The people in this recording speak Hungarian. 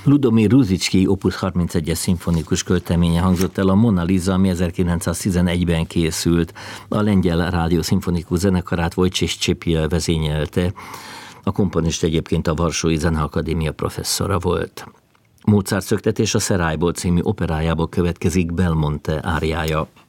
Ludomir Ruzicki Opus 31-es szimfonikus költeménye hangzott el, a Mona Lisa, ami 1911-ben készült. A Lengyel Rádió Szimfonikus Zenekarát Wojciech Czepiel vezényelte. A komponist egyébként a Varsói Zeneakadémia professzora volt. Mozart Szöktetés a Szerájból című operájából következik Belmonte áriája.